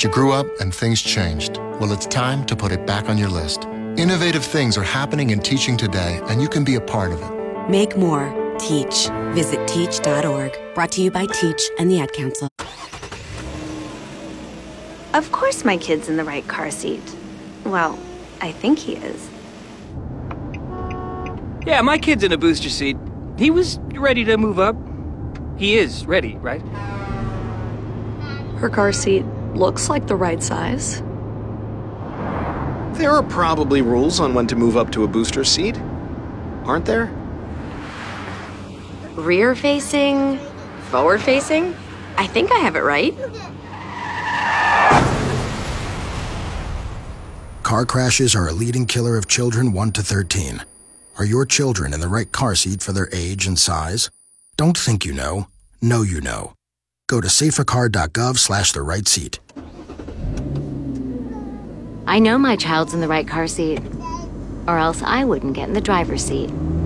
But you grew up and things changed. Well, it's time to put it back on your list. Innovative things are happening in teaching today, and you can be a part of it. Make more. Teach. Visit teach.org. Brought to you by Teach and the Ad Council. Of course my kid's in the right car seat. Well, I think he is. Yeah, my kid's in a booster seat. He was ready to move up. He is ready, right? Her car seat looks like the right size. There are probably rules on when to move up to a booster seat, aren't there? Rear facing, forward facing. I think I have it right. Car crashes are a leading killer of children 1 to 13. Are your children in the right car seat for their age and size? Don't think you know. Know you know. Go to safercar.gov/the right seat. I know my child's in the right car seat, or else I wouldn't get in the driver's seat.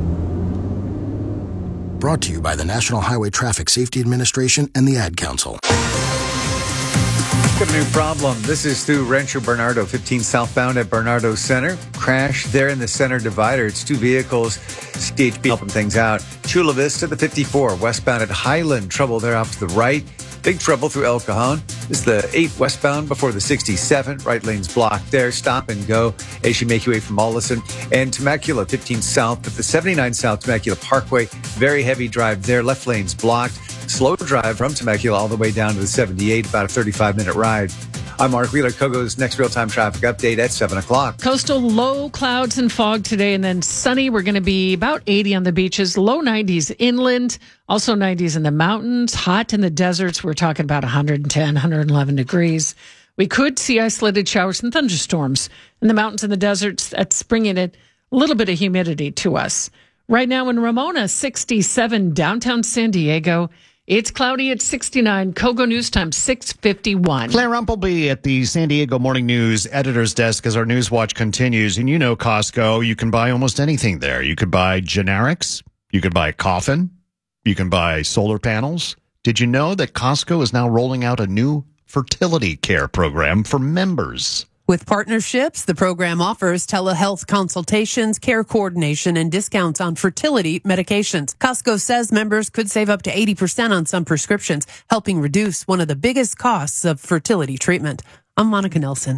Brought to you by the National Highway Traffic Safety Administration and the Ad Council. Got a new problem. This is through Rancho Bernardo, 15 southbound at Bernardo Center. Crash there in the center divider. It's two vehicles. CHP helping things out. Chula Vista, the 54, westbound at Highland. Trouble there off to the right. Big trouble through El Cajon. This is the 8 westbound before the 67. Right lane's blocked there. Stop and go as you make your way from Mollison. And Temecula, 15 south at the 79 South Temecula Parkway. Very heavy drive there. Left lane's blocked. Slow drive from Temecula all the way down to the 78, about a 35-minute ride. I'm Mark Wheeler. Kogo's next real-time traffic update at 7 o'clock. Coastal low clouds and fog today, and then sunny. We're going to be about 80 on the beaches, low 90s inland, also 90s in the mountains, hot in the deserts. We're talking about 110, 111 degrees. We could see isolated showers and thunderstorms in the mountains and the deserts. That's bringing it a little bit of humidity to us. Right now in Ramona, 67, downtown San Diego. It's cloudy at 69. Kogo News Time, 6:51. Claire Umpleby at the San Diego Morning News editor's desk as our News Watch continues. And you know Costco, you can buy almost anything there. You could buy generics. You could buy a coffin. You can buy solar panels. Did you know that Costco is now rolling out a new fertility care program for members? With partnerships, the program offers telehealth consultations, care coordination, and discounts on fertility medications. Costco says members could save up to 80% on some prescriptions, helping reduce one of the biggest costs of fertility treatment. I'm Monica Nelson.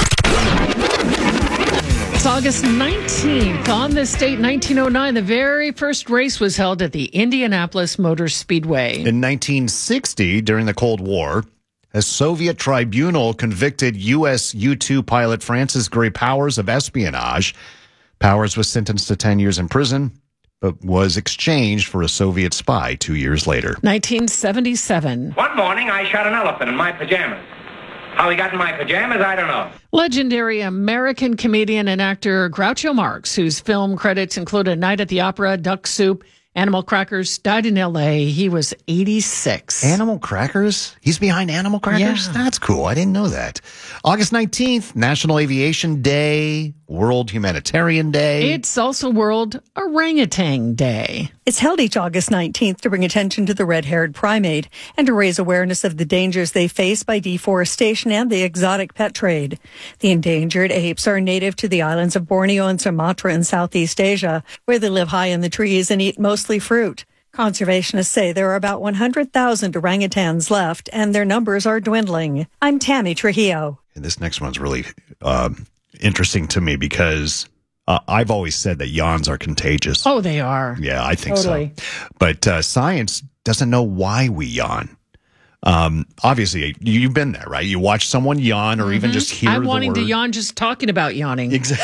It's August 19th. On this date, 1909, the very first race was held at the Indianapolis Motor Speedway. In 1960, during the Cold War, a Soviet tribunal convicted U.S. U-2 pilot Francis Gray Powers of espionage. Powers was sentenced to 10 years in prison, but was exchanged for a Soviet spy 2 years later. 1977. One morning, I shot an elephant in my pajamas. How he got in my pajamas, I don't know. Legendary American comedian and actor Groucho Marx, whose film credits include A Night at the Opera, Duck Soup, Animal Crackers, died in L.A. He was 86. Animal Crackers? He's behind Animal Crackers? Yeah. That's cool. I didn't know that. August 19th, National Aviation Day, World Humanitarian Day. It's also World Orangutan Day. It's held each August 19th to bring attention to the red-haired primate and to raise awareness of the dangers they face by deforestation and the exotic pet trade. The endangered apes are native to the islands of Borneo and Sumatra in Southeast Asia, where they live high in the trees and eat mostly fruit. Conservationists say there are about 100,000 orangutans left, and their numbers are dwindling. I'm Tammy Trujillo. And this next one's really interesting to me because I've always said that yawns are contagious. Oh, they are. Yeah, I think totally. So. But science doesn't know why we yawn. Obviously, you've been there, right? You watch someone yawn or even just hear I'm the wanting to word. yawn just talking about yawning. Exactly.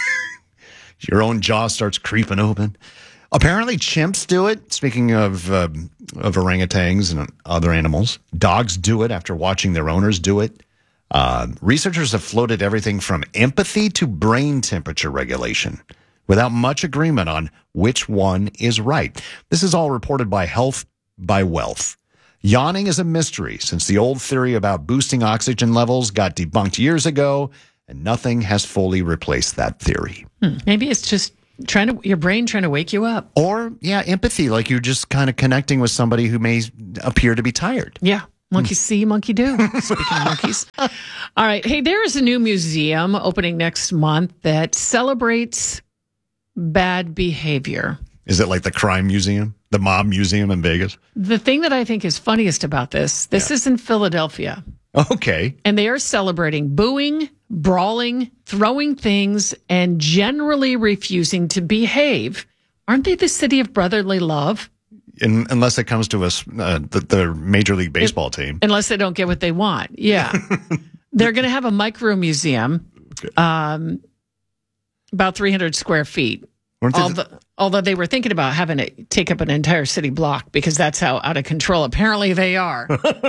Your own jaw starts creeping open. Apparently, chimps do it. Speaking of orangutans and other animals, dogs do it after watching their owners do it. Researchers have floated everything from empathy to brain temperature regulation without much agreement on which one is right. This is all reported by Health by Wealth. Yawning is a mystery since the old theory about boosting oxygen levels got debunked years ago, and nothing has fully replaced that theory. Maybe it's just your brain trying to wake you up. Or, empathy, like you're just kind of connecting with somebody who may appear to be tired. Yeah. Monkey see, monkey do. Speaking of monkeys. All right. Hey, there is a new museum opening next month that celebrates bad behavior. Is it like the crime museum, the mob museum in Vegas? The thing that I think is funniest about this is in Philadelphia. Okay. And they are celebrating booing, brawling, throwing things, and generally refusing to behave. Aren't they the city of brotherly love? Unless it comes to the Major League Baseball team. Unless they don't get what they want. Yeah. They're going to have a micro museum, about 300 square feet. Although they were thinking about having it take up an entire city block because that's how out of control apparently they are.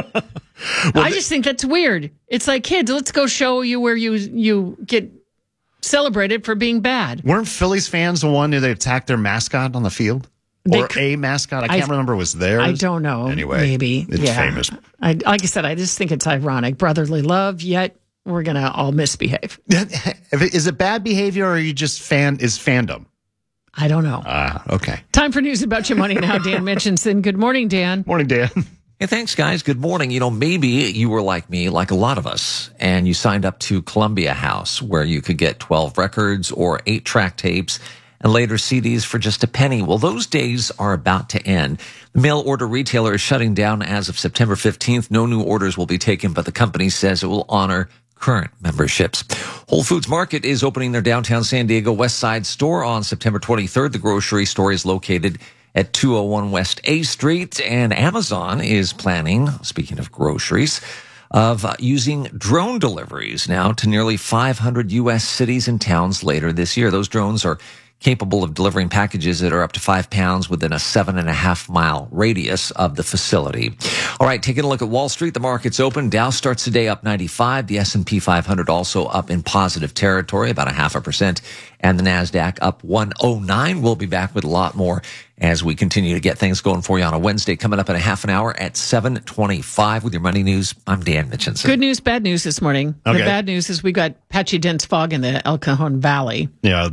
I just think that's weird. It's like, kids, let's go show you where you get celebrated for being bad. Weren't Phillies fans the one who attacked their mascot on the field? Or a mascot? I can't remember. Was theirs? I don't know. Anyway, maybe. It's famous. Like I said, I just think it's ironic. Brotherly love, yet we're going to all misbehave. Is it bad behavior or are you just is fandom? I don't know. Okay. Time for news about your money now. Dan Mitchinson. Good morning, Dan. Morning, Dan. Hey, thanks, guys. Good morning. You know, maybe you were like me, like a lot of us, and you signed up to Columbia House, where you could get 12 records or 8-track tapes and later CDs for just a penny. Well, those days are about to end. The mail order retailer is shutting down as of September 15th. No new orders will be taken, but the company says it will honor current memberships. Whole Foods Market is opening their downtown San Diego West Side store on September 23rd. The grocery store is located at 201 West A Street, and Amazon is planning, speaking of groceries, of using drone deliveries now to nearly 500 U.S. cities and towns later this year. Those drones are capable of delivering packages that are up to 5 pounds within a 7.5-mile radius of the facility. All right, taking a look at Wall Street. The market's open. Dow starts today up 95. The S&P 500 also up in positive territory, about 0.5%. And the NASDAQ up 109. We'll be back with a lot more as we continue to get things going for you on a Wednesday. Coming up in a half an hour at 7:25 with your money news. I'm Dan Mitchinson. Good news, bad news this morning. Okay. The bad news is we got patchy dense fog in the El Cajon Valley. Yeah,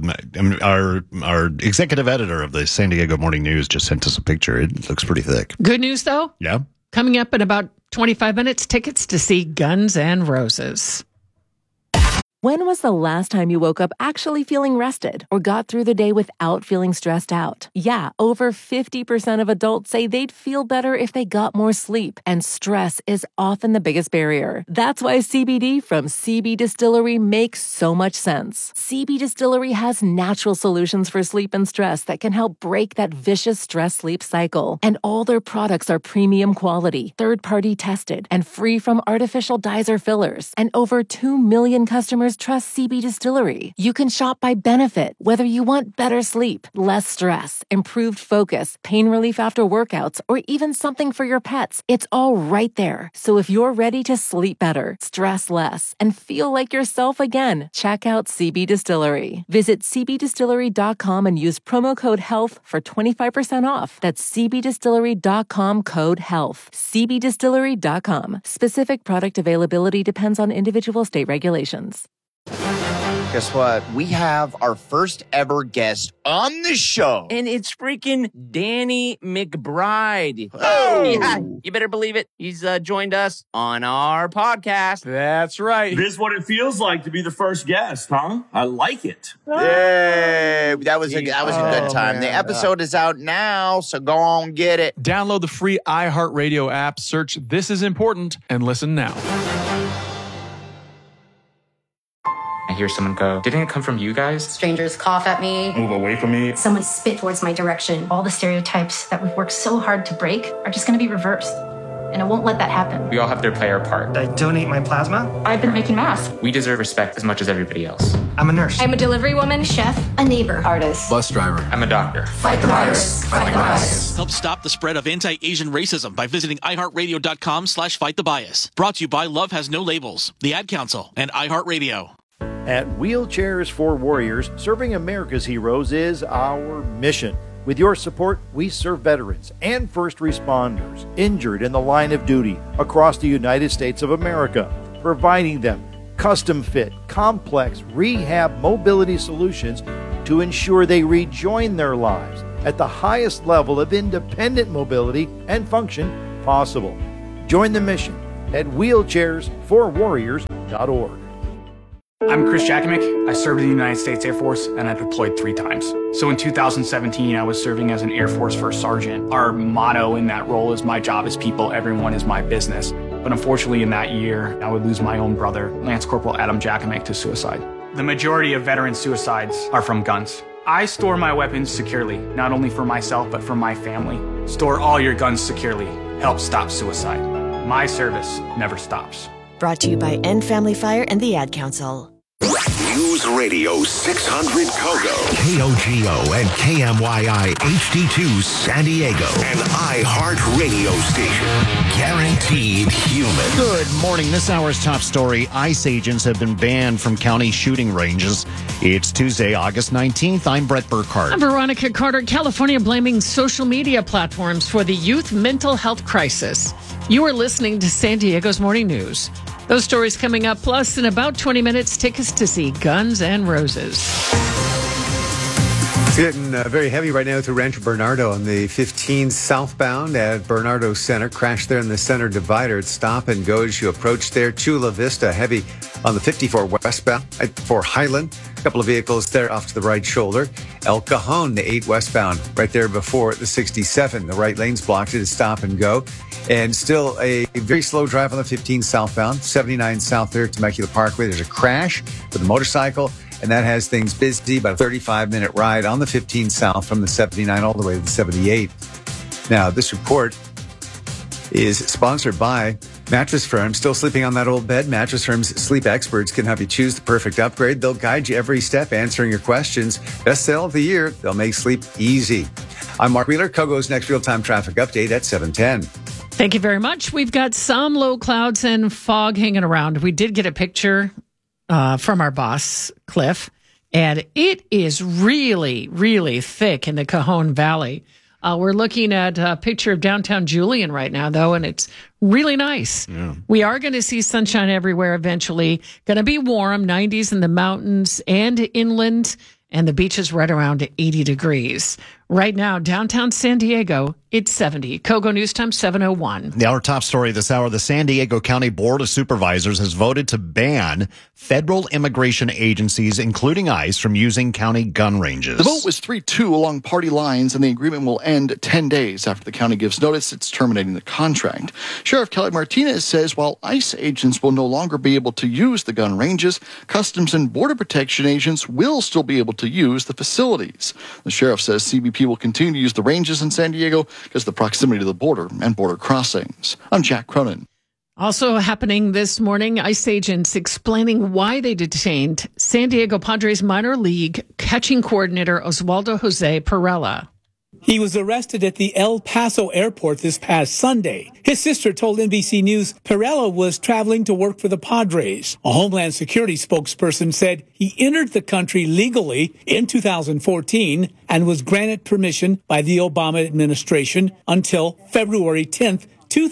our executive editor of the San Diego Morning News just sent us a picture. It looks pretty thick. Good news, though? Yeah. Coming up in about 25 minutes, tickets to see Guns N' Roses. When was the last time you woke up actually feeling rested or got through the day without feeling stressed out? Yeah, over 50% of adults say they'd feel better if they got more sleep, and stress is often the biggest barrier. That's why CBD from CB Distillery makes so much sense. CB Distillery has natural solutions for sleep and stress that can help break that vicious stress-sleep cycle. And all their products are premium quality, third-party tested, and free from artificial dyes or fillers. And over 2 million customers trust CB Distillery. You can shop by benefit, whether you want better sleep, less stress, improved focus, pain relief after workouts, or even something for your pets. It's all right there. So if you're ready to sleep better, stress less, and feel like yourself again, check out CB Distillery. Visit cbdistillery.com and use promo code HEALTH for 25% off. That's cbdistillery.com code HEALTH. cbdistillery.com. Specific product availability depends on individual state regulations. Guess what? We have our first ever guest on the show. And it's freaking Danny McBride. Oh! Yeah, you better believe it. He's joined us on our podcast. That's right. This is what it feels like to be the first guest, huh? I like it. Yay! That was a good time. Man. The episode is out now, so go on get it. Download the free iHeartRadio app, search This Is Important, and listen now. I hear someone go, didn't it come from you guys? Strangers cough at me. Move away from me. Someone spit towards my direction. All the stereotypes that we've worked so hard to break are just going to be reversed. And I won't let that happen. We all have to play our part. I donate my plasma. I've been making masks. We deserve respect as much as everybody else. I'm a nurse. I'm a delivery woman, chef, a neighbor, artist, Bus driver. I'm a doctor. Fight the virus. Fight the bias. Help stop the spread of anti-Asian racism by visiting iHeartRadio.com/fightthebias. Brought to you by Love Has No Labels, the Ad Council, and iHeartRadio. At Wheelchairs for Warriors, serving America's heroes is our mission. With your support, we serve veterans and first responders injured in the line of duty across the United States of America, providing them custom-fit, complex rehab mobility solutions to ensure they rejoin their lives at the highest level of independent mobility and function possible. Join the mission at wheelchairsforwarriors.org. I'm Chris Jakovic. I served in the United States Air Force and I deployed 3 times. So in 2017, I was serving as an Air Force First Sergeant. Our motto in that role is my job is people, everyone is my business. But unfortunately in that year, I would lose my own brother, Lance Corporal Adam Jakovic, to suicide. The majority of veteran suicides are from guns. I store my weapons securely, not only for myself, but for my family. Store all your guns securely. Help stop suicide. My service never stops. Brought to you by End Family Fire and the Ad Council. News Radio 600 Kogo, KOGO and KMYI HD2 San Diego, an iHeart radio station. Guaranteed human. Good morning. This hour's top story. ICE agents have been banned from county shooting ranges. It's Tuesday, August 19th. I'm Brett Burkhardt. I'm Veronica Carter. California blaming social media platforms for the youth mental health crisis. You are listening to San Diego's Morning News. Those stories coming up. Plus, in about 20 minutes, tickets to see Guns N' Roses. It's getting very heavy right now through Rancho Bernardo on the 15 southbound at Bernardo Center. Crash there in the center divider. It's stop and go as you approach there. Chula Vista heavy on the 54 westbound for Highland. A couple of vehicles there off to the right shoulder. El Cajon, the 8 westbound, right there before the 67. The right lane's blocked. It is stop and go. And still a very slow drive on the 15 southbound. 79 south there, Temecula Parkway. There's a crash with a motorcycle, and that has things busy. About a 35-minute ride on the 15 south from the 79 all the way to the 78. Now, this report is sponsored by Mattress Firm. Still sleeping on that old bed? Mattress Firm's sleep experts can help you choose the perfect upgrade. They'll guide you every step, answering your questions. Best sale of the year. They'll make sleep easy. I'm Mark Wheeler. Kogo's next real-time traffic update at 7:10. Thank you very much. We've got some low clouds and fog hanging around. We did get a picture from our boss, Cliff, and it is really, really thick in the Cajon Valley. We're looking at a picture of downtown Julian right now, though, and it's really nice. Yeah. We are going to see sunshine everywhere eventually. Going to be warm, 90s in the mountains and inland, and the beaches right around 80 degrees. Right now, downtown San Diego, it's 70. Kogo News Time, 7:01. Our top story this hour, the San Diego County Board of Supervisors has voted to ban federal immigration agencies, including ICE, from using county gun ranges. The vote was 3-2 along party lines, and the agreement will end 10 days after the county gives notice it's terminating the contract. Sheriff Kelly Martinez says while ICE agents will no longer be able to use the gun ranges, Customs and Border Protection agents will still be able to use the facilities. The sheriff says CBP will continue to use the ranges in San Diego because of the proximity to the border and border crossings. I'm Jack Cronin. Also happening this morning, ICE agents explaining why they detained San Diego Padres minor league catching coordinator Oswaldo Jose Perella. He was arrested at the El Paso airport this past Sunday. His sister told NBC News Perella was traveling to work for the Padres. A Homeland Security spokesperson said he entered the country legally in 2014 and was granted permission by the Obama administration until February 10th,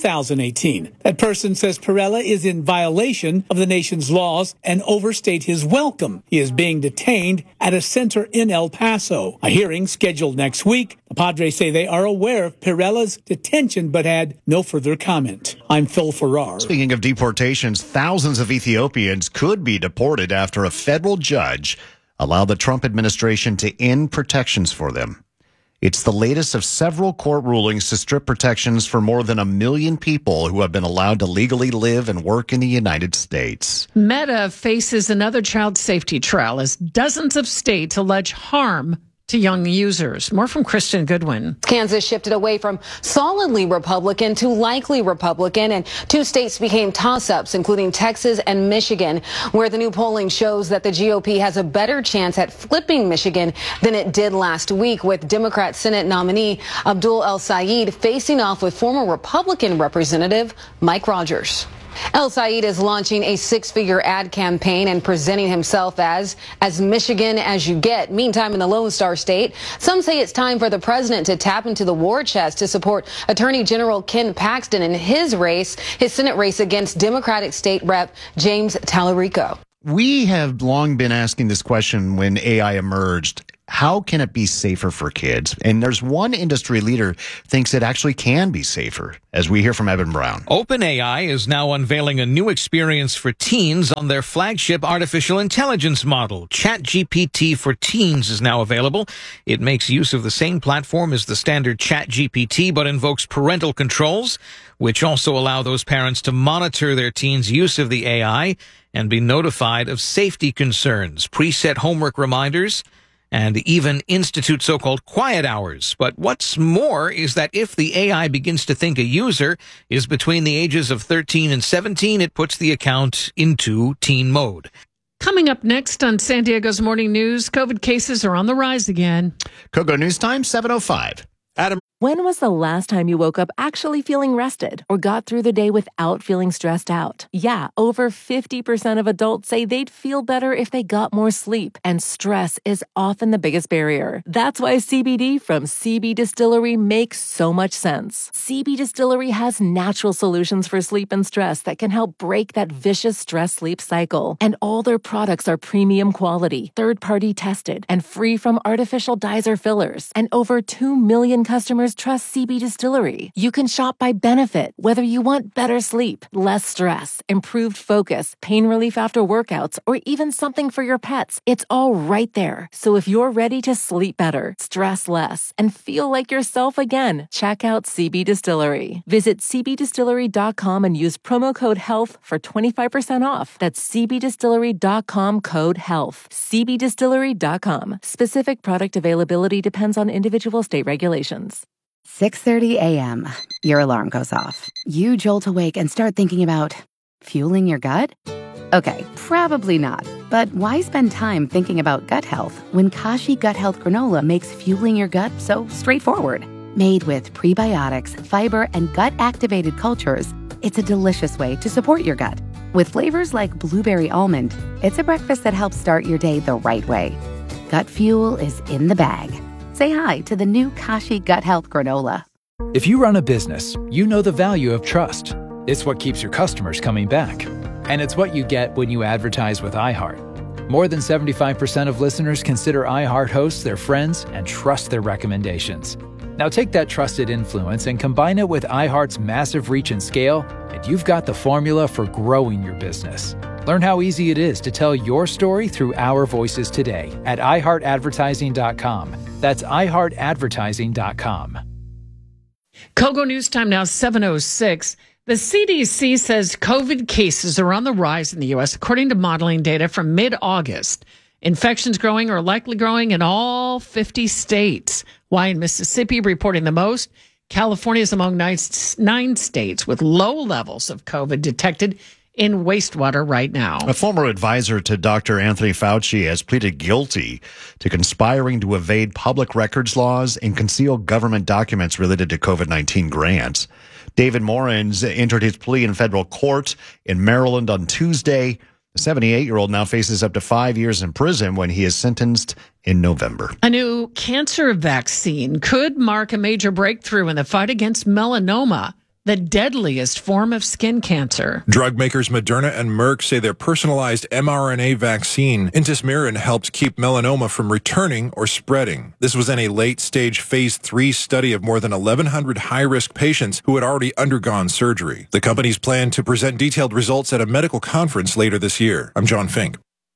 2018. That person says Perella is in violation of the nation's laws and overstayed his welcome. He is being detained at a center in El Paso. A hearing scheduled next week. The Padres say they are aware of Perella's detention but had no further comment. I'm Phil Farrar. Speaking of deportations, thousands of Ethiopians could be deported after a federal judge allowed the Trump administration to end protections for them. It's the latest of several court rulings to strip protections for more than 1 million people who have been allowed to legally live and work in the United States. Meta faces another child safety trial as dozens of states allege harm to young users. More from Kristen Goodwin. Kansas shifted away from solidly Republican to likely Republican, and 2 states became toss-ups, including Texas and Michigan, where the new polling shows that the GOP has a better chance at flipping Michigan than it did last week, with Democrat Senate nominee Abdul El Sayed facing off with former Republican Representative Mike Rogers. El Sayed is launching a 6-figure ad campaign and presenting himself as Michigan as you get. Meantime, in the Lone Star State, some say it's time for the president to tap into the war chest to support Attorney General Ken Paxton in his Senate race against Democratic State Rep James Tallarico. We have long been asking this question when AI emerged. how can it be safer for kids? And there's one industry leader thinks it actually can be safer, as we hear from Evan Brown. OpenAI is now unveiling a new experience for teens on their flagship artificial intelligence model. ChatGPT for Teens is now available. It makes use of the same platform as the standard ChatGPT, but invokes parental controls, which also allow those parents to monitor their teens' use of the AI and be notified of safety concerns, preset homework reminders, and even institute so-called quiet hours. But what's more is that if the AI begins to think a user is between the ages of 13 and 17, it puts the account into teen mode. Coming up next on San Diego's Morning News, COVID cases are on the rise again. Kogo News Time, 7:05. Adam. When was the last time you woke up actually feeling rested or got through the day without feeling stressed out? Yeah, over 50% of adults say they'd feel better if they got more sleep, and stress is often the biggest barrier. That's why CBD from CB Distillery makes so much sense. CB Distillery has natural solutions for sleep and stress that can help break that vicious stress-sleep cycle. And all their products are premium quality, third-party tested, and free from artificial dyes or fillers. And over 2 million customers trust CB Distillery. You can shop by benefit, whether you want better sleep, less stress, improved focus, pain relief after workouts, or even something for your pets. It's all right there. So if you're ready to sleep better, stress less, and feel like yourself again, check out CB Distillery. Visit cbdistillery.com and use promo code HEALTH for 25% off. That's cbdistillery.com code HEALTH. cbdistillery.com. Specific product availability depends on individual state regulations. 6:30 a.m. Your alarm goes off. You jolt awake and start thinking about fueling your gut? Okay, probably not. But why spend time thinking about gut health when Kashi Gut Health Granola makes fueling your gut so straightforward? Made with prebiotics, fiber, and gut-activated cultures, it's a delicious way to support your gut. With flavors like blueberry almond, it's a breakfast that helps start your day the right way. Gut fuel is in the bag. Say hi to the new Kashi Gut Health Granola. If you run a business, you know the value of trust. It's what keeps your customers coming back. And it's what you get when you advertise with iHeart. More than 75% of listeners consider iHeart hosts their friends and trust their recommendations. Now take that trusted influence and combine it with iHeart's massive reach and scale, and you've got the formula for growing your business. Learn how easy it is to tell your story through our voices today at iHeartAdvertising.com. That's iHeartAdvertising.com. Kogo News Time now, 7:06. The CDC says COVID cases are on the rise in the U.S., according to modeling data from mid-August. Infections growing or likely growing in all 50 states. Why in Mississippi reporting the most? California is among 9 states with low levels of COVID detected in wastewater right now. A former advisor to Dr. Anthony Fauci has pleaded guilty to conspiring to evade public records laws and conceal government documents related to COVID-19 grants. David Morans entered his plea in federal court in Maryland on Tuesday. The 78-year-old now faces up to 5 years in prison when he is sentenced in November. A new cancer vaccine could mark a major breakthrough in the fight against melanoma, the deadliest form of skin cancer. Drug makers Moderna and Merck say their personalized mRNA vaccine, Intismeran, helps keep melanoma from returning or spreading. This was in a late-stage phase 3 study of more than 1,100 high-risk patients who had already undergone surgery. The companies plan to present detailed results at a medical conference later this year. I'm John Fink.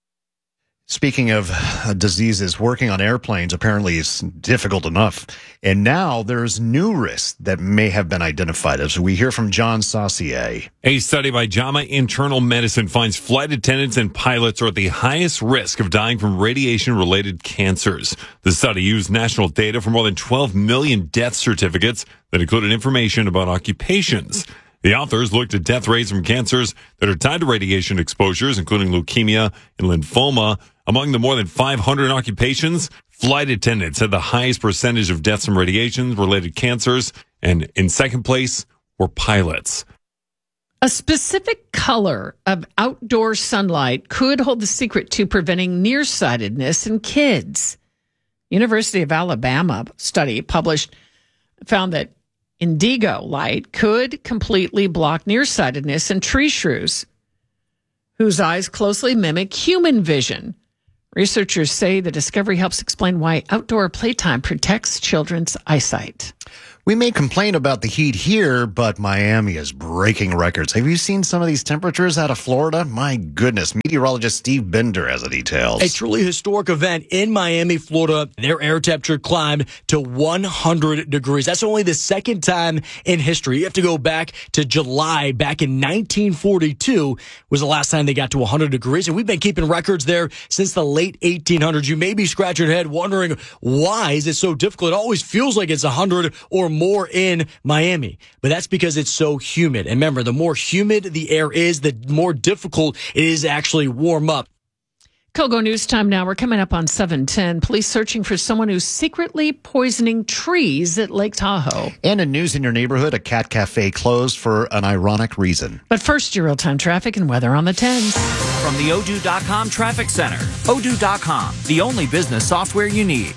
Speaking of diseases, working on airplanes apparently is difficult enough. And now there's new risks that may have been identified, as we hear from John Saucier. A study by JAMA Internal Medicine finds flight attendants and pilots are at the highest risk of dying from radiation-related cancers. The study used national data for more than 12 million death certificates that included information about occupations. The authors looked at death rates from cancers that are tied to radiation exposures, including leukemia and lymphoma. Among the more than 500 occupations, flight attendants had the highest percentage of deaths from radiation-related cancers, and in second place were pilots. A specific color of outdoor sunlight could hold the secret to preventing nearsightedness in kids. University of Alabama study published found that indigo light could completely block nearsightedness in tree shrews, whose eyes closely mimic human vision. Researchers say the discovery helps explain why outdoor playtime protects children's eyesight. We may complain about the heat here, but Miami is breaking records. Have you seen some of these temperatures out of Florida? My goodness. Meteorologist Steve Bender has the details. A truly historic event in Miami, Florida. Their air temperature climbed to 100 degrees. That's only the second time in history. You have to go back to July, back in 1942 was the last time they got to 100 degrees. And we've been keeping records there since the late 1800s. You may be scratching your head wondering, why is it so difficult? It always feels like it's 100 or more in Miami, but that's because it's so humid. And remember, the more humid the air is, the more difficult it is to actually warm up. Kogo News Time now. We're coming up on 7:10. Police searching for someone who's secretly poisoning trees at Lake Tahoe. And in news in your neighborhood, a cat cafe closed for an ironic reason. But first, your real-time traffic and weather on the 10s. From the Odoo.com Traffic Center. Odoo.com, the only business software you need.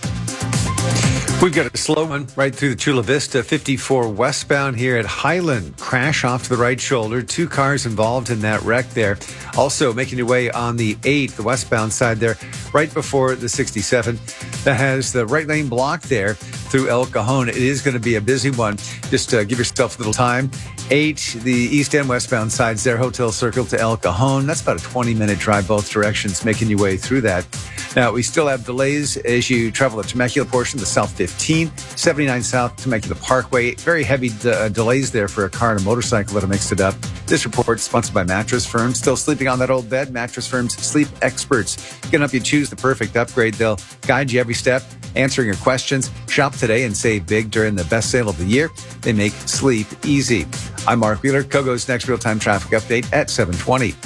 We've got a slow one right through the Chula Vista 54 westbound here at Highland. Crash off to the right shoulder. 2 cars involved in that wreck there. Also making your way on the 8, the westbound side there, right before the 67. That has the right lane blocked there through El Cajon. It is going to be a busy one. Just give yourself a little time. 8, the east and westbound sides there, Hotel Circle to El Cajon. That's about a 20-minute drive both directions, making your way through that. Now, we still have delays as you travel the Temecula portion, the South 15, 79 South Temecula Parkway. Very heavy delays there for a car and a motorcycle that are mixed it up. This report is sponsored by Mattress Firm. Still sleeping on that old bed? Mattress Firm's sleep experts can help you choose the perfect upgrade. They'll guide you every step, answering your questions. Shop today and save big during the best sale of the year. They make sleep easy. I'm Mark Wheeler. Kogo's next real-time traffic update at 7:20.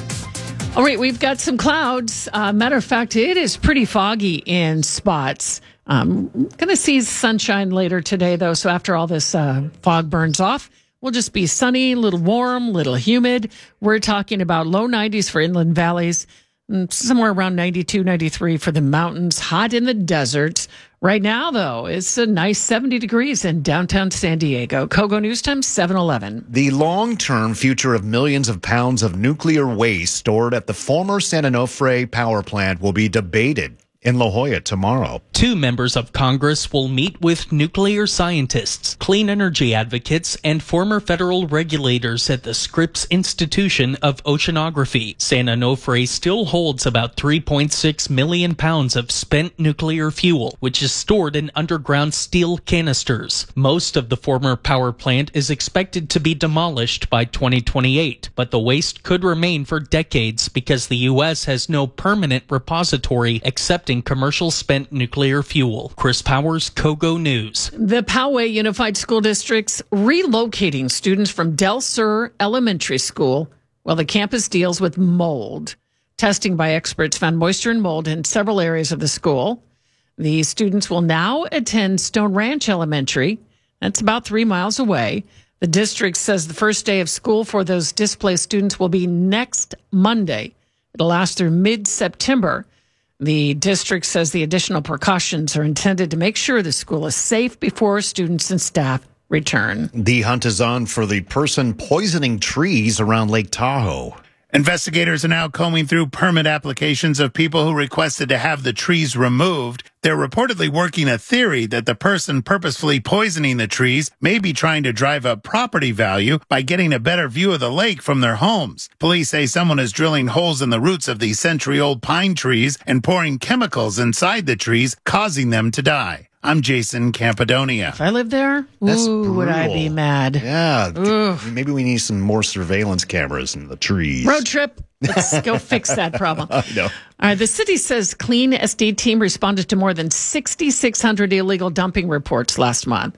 All right, we've got some clouds. Matter of fact, it is pretty foggy in spots. Going to see sunshine later today, though. So after all this fog burns off, we'll just be sunny, a little warm, a little humid. We're talking about low 90s for inland valleys, somewhere around 92, 93 for the mountains, hot in the deserts. Right now, though, it's a nice 70 degrees in downtown San Diego. Kogo News Time, 7:11. The long-term future of millions of pounds of nuclear waste stored at the former San Onofre power plant will be debated in La Jolla tomorrow. 2 members of Congress will meet with nuclear scientists, clean energy advocates, and former federal regulators at the Scripps Institution of Oceanography. San Onofre still holds about 3.6 million pounds of spent nuclear fuel, which is stored in underground steel canisters. Most of the former power plant is expected to be demolished by 2028, but the waste could remain for decades because the U.S. has no permanent repository accepting commercial spent nuclear fuel. Chris Powers, Kogo News. The Poway Unified School District's relocating students from Del Sur Elementary School while the campus deals with mold. Testing by experts found moisture and mold in several areas of the school. The students will now attend Stone Ranch Elementary. That's about 3 miles away. The district says the first day of school for those displaced students will be next Monday. It'll last through mid-September. The district says the additional precautions are intended to make sure the school is safe before students and staff return. The hunt is on for the person poisoning trees around Lake Tahoe. Investigators are now combing through permit applications of people who requested to have the trees removed. They're reportedly working a theory that the person purposefully poisoning the trees may be trying to drive up property value by getting a better view of the lake from their homes. Police say someone is drilling holes in the roots of these century-old pine trees and pouring chemicals inside the trees, causing them to die. I'm Jason Campidonia. If I lived there, would I be mad? Yeah. Maybe we need some more surveillance cameras in the trees. Road trip. Let's go fix that problem. I know. All right. The city says Clean SD team responded to more than 6,600 illegal dumping reports last month.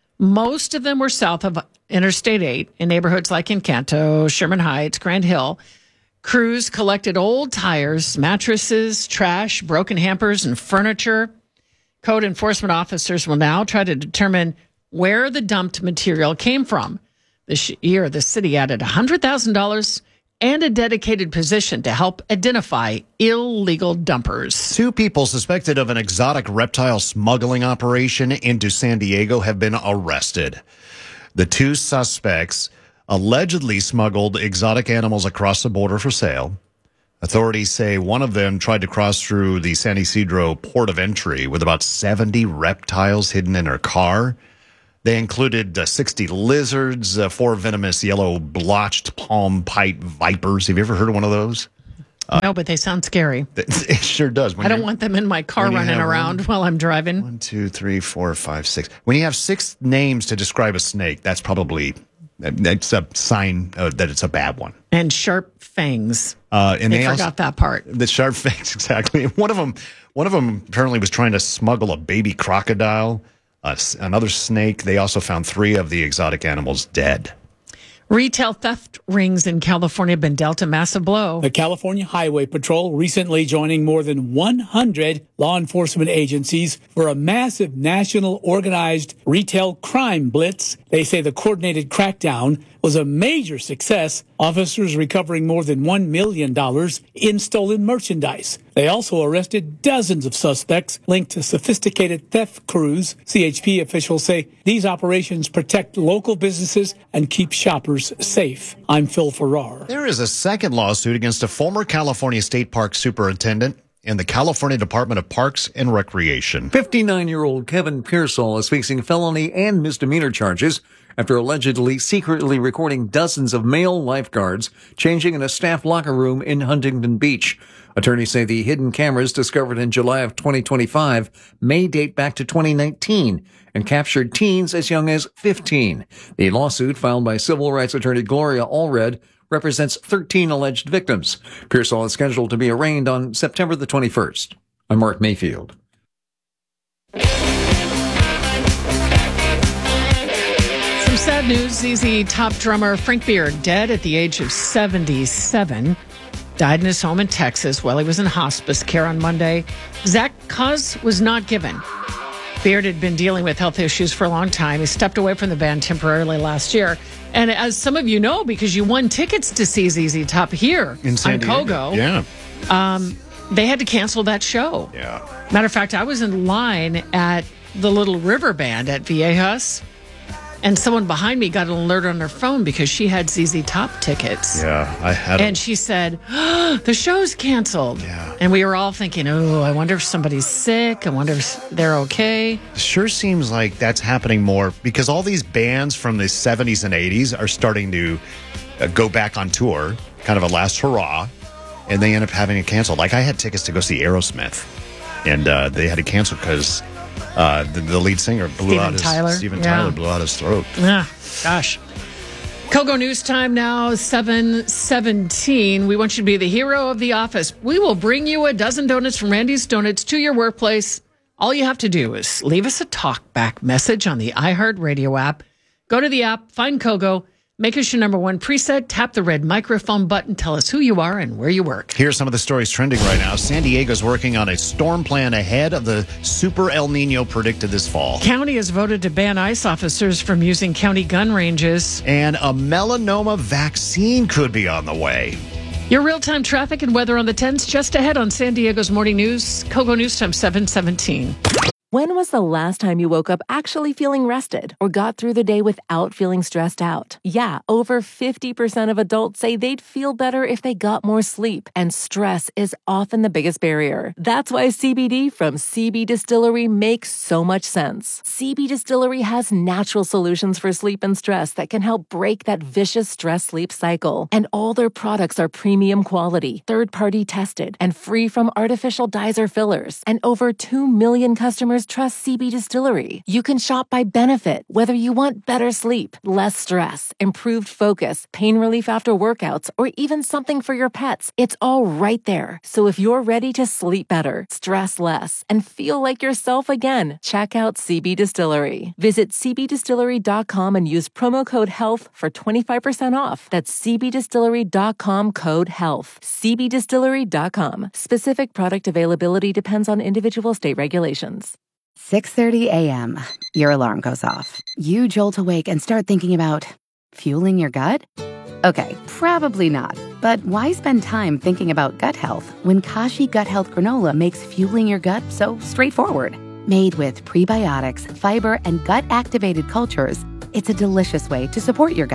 Most of them were south of Interstate 8 in neighborhoods like Encanto, Sherman Heights, Grand Hill. Crews collected old tires, mattresses, trash, broken hampers, and furniture. Code enforcement officers will now try to determine where the dumped material came from. This year, the city added $100,000 and a dedicated position to help identify illegal dumpers. 2 people suspected of an exotic reptile smuggling operation into San Diego have been arrested. The 2 suspects allegedly smuggled exotic animals across the border for sale. Authorities say one of them tried to cross through the San Ysidro port of entry with about 70 reptiles hidden in her car. They included 60 lizards, 4 venomous yellow blotched palm pipe vipers. Have you ever heard of one of those? No, but they sound scary. It sure does. I don't want them in my car running around while I'm driving. 1, 2, 3, 4, 5, 6. When you have 6 names to describe a snake, that's probably a sign that it's a bad one. And sharp fangs. And they forgot that part. The sharp fangs, exactly. One of them apparently was trying to smuggle a baby crocodile, another snake. They also found 3 of the exotic animals dead. Retail theft rings in California have been dealt a massive blow. The California Highway Patrol recently joining more than 100 law enforcement agencies for a massive national organized retail crime blitz. They say the coordinated crackdown was a major success, officers recovering more than $1 million in stolen merchandise. They also arrested dozens of suspects linked to sophisticated theft crews. CHP officials say these operations protect local businesses and keep shoppers safe. I'm Phil Farrar. There is a second lawsuit against a former California State Park superintendent and the California Department of Parks and Recreation. 59-year-old Kevin Pearsall is facing felony and misdemeanor charges after allegedly secretly recording dozens of male lifeguards changing in a staff locker room in Huntington Beach. Attorneys say the hidden cameras discovered in July of 2025 may date back to 2019 and captured teens as young as 15. The lawsuit filed by civil rights attorney Gloria Allred represents 13 alleged victims. Pearsall is scheduled to be arraigned on September the 21st. I'm Mark Mayfield. Some sad news. ZZ Top drummer Frank Beard, dead at the age of 77, died in his home in Texas while he was in hospice care on Monday. Exact cause was not given. Beard had been dealing with health issues for a long time. He stepped away from the band temporarily last year. And as some of you know, because you won tickets to see ZZ Top here in San Diego. Kogo, yeah. They had to cancel that show. Yeah. Matter of fact, I was in line at the Little River Band at Viejas, and someone behind me got an alert on her phone because she had ZZ Top tickets. Yeah, I had And she said, the show's canceled. Yeah. And we were all thinking, I wonder if somebody's sick. I wonder if they're okay. Sure seems like that's happening more because all these bands from the 70s and 80s are starting to go back on tour, kind of a last hurrah, and they end up having to cancel. Like I had tickets to go see Aerosmith, and they had to cancel because the lead singer blew out his throat. Yeah, gosh. Kogo News Time now, 7:17. We want you to be the hero of the office. We will bring you a dozen donuts from Randy's Donuts to your workplace. All you have to do is leave us a talkback message on the iHeartRadio app. Go to the app, find Kogo, make us your number one preset, tap the red microphone button, tell us who you are and where you work. Here's some of the stories trending right now. San Diego's working on a storm plan ahead of the super El Nino predicted this fall. County has voted to ban ICE officers from using county gun ranges. And a melanoma vaccine could be on the way. Your real-time traffic and weather on the 10s just ahead on San Diego's Morning News. Kogo News Time, 7:17. When was the last time you woke up actually feeling rested or got through the day without feeling stressed out? Yeah, over 50% of adults say they'd feel better if they got more sleep, and stress is often the biggest barrier. That's why CBD from CB Distillery makes so much sense. CB Distillery has natural solutions for sleep and stress that can help break that vicious stress-sleep cycle. And all their products are premium quality, third-party tested, and free from artificial dyes or fillers. And over 2 million customers trust CB Distillery. You can shop by benefit, whether you want better sleep, less stress, improved focus, pain relief after workouts, or even something for your pets. It's all right there. So if you're ready to sleep better, stress less, and feel like yourself again, check out CB Distillery. Visit cbdistillery.com and use promo code HEALTH for 25% off. That's cbdistillery.com code HEALTH. cbdistillery.com. Specific product availability depends on individual state regulations. 6:30 a.m. Your alarm goes off. You jolt awake and start thinking about fueling your gut? Okay, probably not. But why spend time thinking about gut health when Kashi Gut Health Granola makes fueling your gut so straightforward? Made with prebiotics, fiber, and gut-activated cultures, it's a delicious way to support your gut.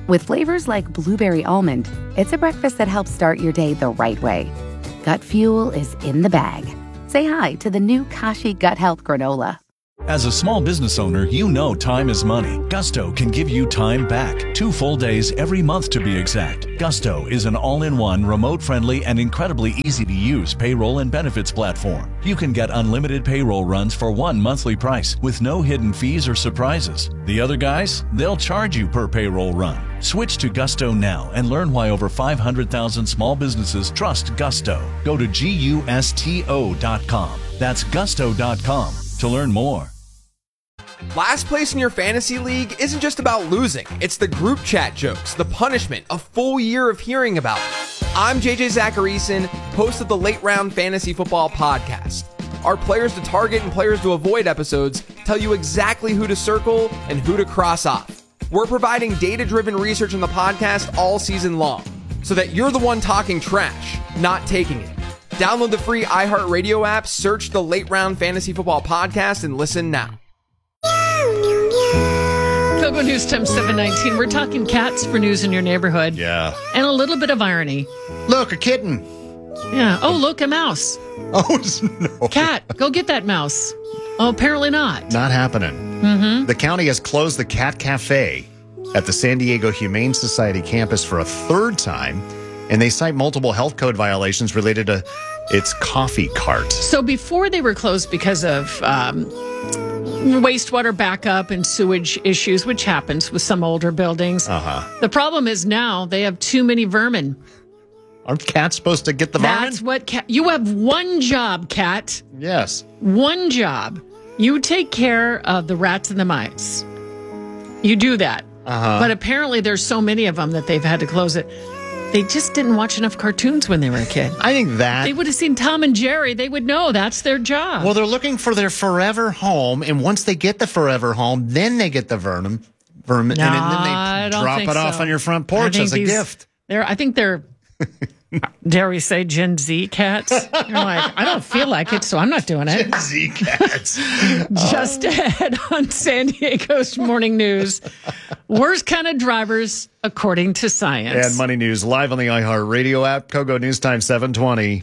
With flavors like blueberry almond, it's a breakfast that helps start your day the right way. Gut Fuel is in the bag. Say hi to the new Kashi Gut Health Granola. As a small business owner, you know time is money. Gusto can give you time back. 2 full days every month to be exact. Gusto is an all-in-one, remote-friendly, and incredibly easy-to-use payroll and benefits platform. You can get unlimited payroll runs for one monthly price with no hidden fees or surprises. The other guys, they'll charge you per payroll run. Switch to Gusto now and learn why over 500,000 small businesses trust Gusto. Go to GUSTO.com. That's Gusto.com to learn more. Last place in your fantasy league isn't just about losing. It's the group chat jokes, the punishment, a full year of hearing about it. I'm JJ Zacharyson, host of the Late Round Fantasy Football Podcast. Our Players to Target and Players to Avoid episodes tell you exactly who to circle and who to cross off. We're providing data-driven research in the podcast all season long, so that you're the one talking trash, not taking it. Download the free iHeartRadio app, search the Late Round Fantasy Football Podcast, and listen now. Kogo News Time 719. We're talking cats for news in your neighborhood. Yeah. And a little bit of irony. Look, a kitten. Yeah. Oh, look, a mouse. Oh, no. Cat, go get that mouse. Oh, apparently not. Not happening. Mm-hmm. The county has closed the Cat Cafe at the San Diego Humane Society campus for a third time, and they cite multiple health code violations related to its coffee cart. So before they were closed because of wastewater backup and sewage issues, which happens with some older buildings. The problem is now they have too many vermin. Aren't cats supposed to get the vermin? That's what you have one job, cat. Yes. One job. You take care of the rats and the mice. You do that. But apparently there's so many of them that they've had to close it. They just didn't watch enough cartoons when they were a kid. I think that... They would have seen Tom and Jerry. They would know that's their job. Well, they're looking for their forever home, and once they get the forever home, then they get the vermin, and then they drop it off on your front porch as a gift. I think they're, dare we say, Gen Z cats? You're like, I don't feel like it, so I'm not doing it. Gen Z cats. Just ahead on San Diego's Morning News. Worst kind of drivers, according to science. And Money News live on the iHeartRadio app. Kogo News Time 720.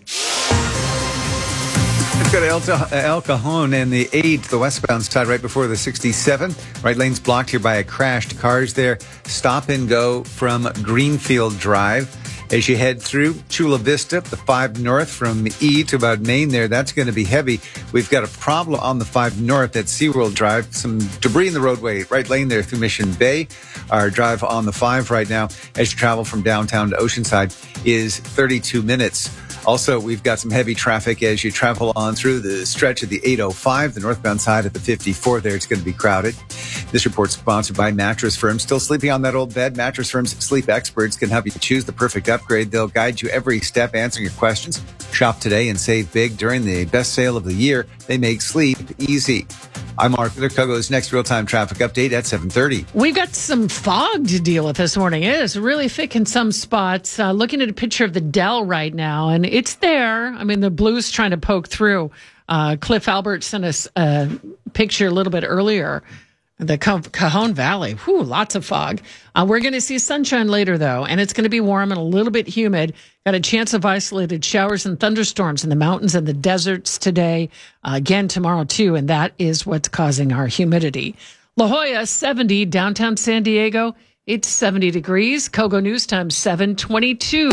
Let's go to El Cajon and the 8, the westbound side right before the 67. Right lane's blocked here by a crashed. Cars there. Stop and go from Greenfield Drive. As you head through Chula Vista, the 5 North from E to about Main there, that's going to be heavy. We've got a problem on the 5 North at SeaWorld Drive. Some debris in the roadway. Right lane there through Mission Bay. Our drive on the 5 right now as you travel from downtown to Oceanside is 32 minutes. Also, we've got some heavy traffic as you travel on through the stretch of the 805, the northbound side at the 54 there. It's going to be crowded. This report's sponsored by Mattress Firm. Still sleeping on that old bed? Mattress Firm's sleep experts can help you choose the perfect upgrade. They'll guide you every step, answering your questions. Shop today and save big during the best sale of the year. They make sleep easy. I'm Mark Miller. Kogo's next real-time traffic update at 7:30. We've got some fog to deal with this morning. It is really thick in some spots. Looking at a picture of the Dell right now, and it's there. I mean, the blue's trying to poke through. Cliff Albert sent us a picture a little bit earlier. The Cajon Valley, lots of fog. We're going to see sunshine later, though, and it's going to be warm and a little bit humid. Got a chance of isolated showers and thunderstorms in the mountains and the deserts today. Again, tomorrow, too, and that is what's causing our humidity. La Jolla, 70. Downtown San Diego, it's 70 degrees. Kogo News Time, 7:22.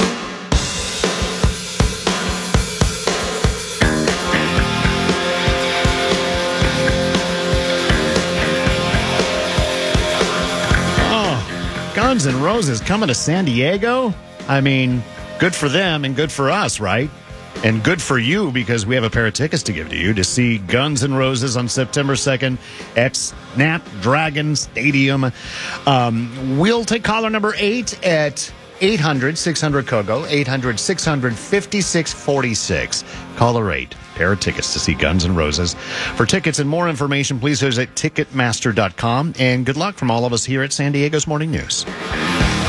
Guns N' Roses coming to San Diego? I mean, good for them and good for us, right? And good for you because we have a pair of tickets to give to you to see Guns N' Roses on September 2nd at Snapdragon Stadium. We'll take caller number 8 at 800-600-KOGO, 800-600-5646. Caller 8. Pair of tickets to see Guns N' Roses. For tickets and more information, please visit Ticketmaster.com. And good luck from all of us here at San Diego's Morning News.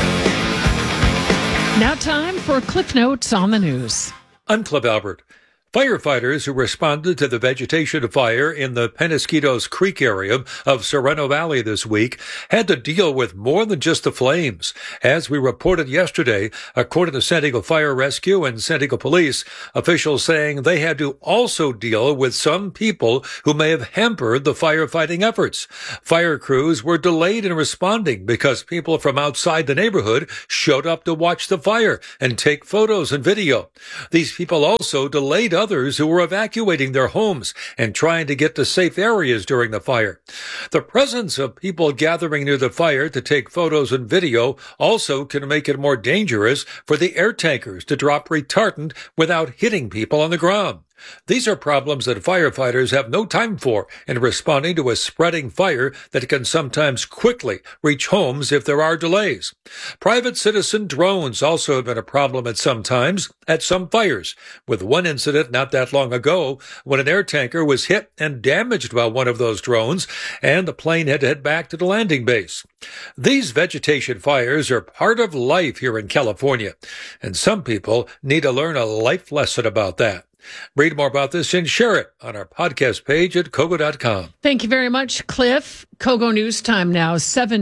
Now time for Cliff Notes on the news. I'm Cliff Albert. Firefighters who responded to the vegetation fire in the Penasquitos Creek area of Sereno Valley this week had to deal with more than just the flames. As we reported yesterday, according to San Diego Fire Rescue and San Diego Police, officials saying they had to also deal with some people who may have hampered the firefighting efforts. Fire crews were delayed in responding because people from outside the neighborhood showed up to watch the fire and take photos and video. These people also delayed others who were evacuating their homes and trying to get to safe areas during the fire. The presence of people gathering near the fire to take photos and video also can make it more dangerous for the air tankers to drop retardant without hitting people on the ground. These are problems that firefighters have no time for in responding to a spreading fire that can sometimes quickly reach homes if there are delays. Private citizen drones also have been a problem at some times at some fires, with one incident not that long ago when an air tanker was hit and damaged by one of those drones, and the plane had to head back to the landing base. These vegetation fires are part of life here in California, and some people need to learn a life lesson about that. Read more about this and share it on our podcast page at Kogo.com. Thank you very much, Cliff. Kogo News Time now,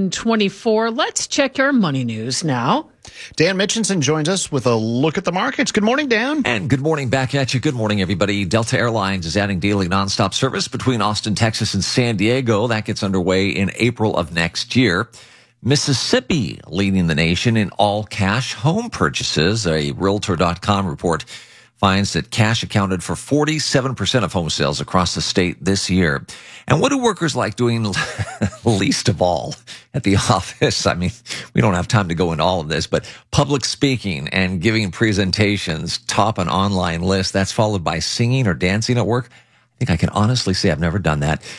7:24. Let's check our money news now. Dan Mitchinson joins us with a look at the markets. Good morning, Dan. And good morning back at you. Good morning, everybody. Delta Airlines is adding daily nonstop service between Austin, Texas and San Diego. That gets underway in April of next year. Mississippi leading the nation in all cash home purchases. A Realtor.com report finds that cash accounted for 47% of home sales across the state this year. And what do workers like doing least of all at the office? I mean, we don't have time to go into all of this, but public speaking and giving presentations top an online list. That's followed by singing or dancing at work. I think I can honestly say I've never done that.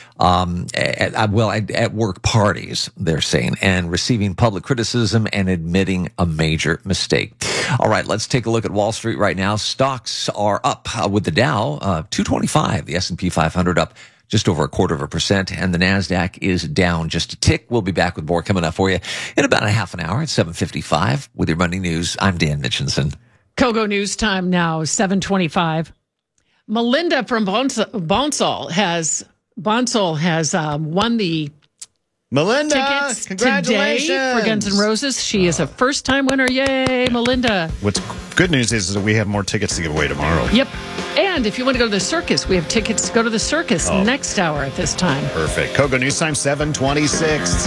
At work parties, they're saying, and receiving public criticism and admitting a major mistake. All right, let's take a look at Wall Street right now. Stocks are up with the Dow, 225, the S&P 500 up just over 0.25%, and the NASDAQ is down just a tick. We'll be back with more coming up for you in about a half an hour at 7:55 with your Monday News. I'm Dan Mitchinson. Kogo News Time now, 7:25. Melinda from Bonsall has won the tickets congratulations today for Guns N' Roses. She is a first-time winner. Yay, Melinda. What's good news is that we have more tickets to give away tomorrow. Yep. And if you want to go to the circus, we have tickets to go to the circus next hour at this time. Perfect. Kogo News Time, 7:26.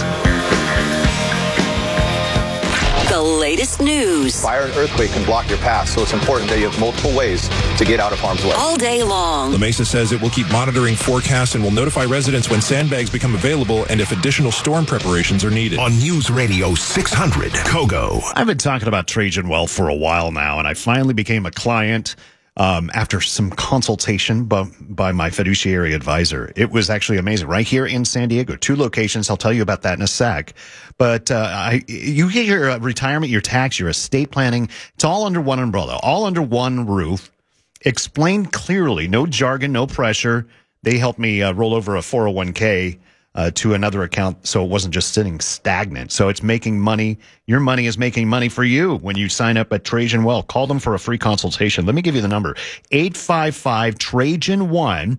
The latest news. Fire and earthquake can block your path, so it's important that you have multiple ways to get out of harm's way. All day long. La Mesa says it will keep monitoring forecasts and will notify residents when sandbags become available and if additional storm preparations are needed. On News Radio 600, Kogo. I've been talking about Trajan Wealth for a while now, and I finally became a client after some consultation by my fiduciary advisor. It was actually amazing. Right here in San Diego, 2 locations. I'll tell you about that in a sec. But you get your retirement, your tax, your estate planning. It's all under one umbrella, all under one roof. Explained clearly, no jargon, no pressure. They helped me roll over a 401k to another account, so it wasn't just sitting stagnant. So it's making money. Your money is making money for you when you sign up at Trajan Wealth. Call them for a free consultation. Let me give you the number: 855-TRAJAN-1,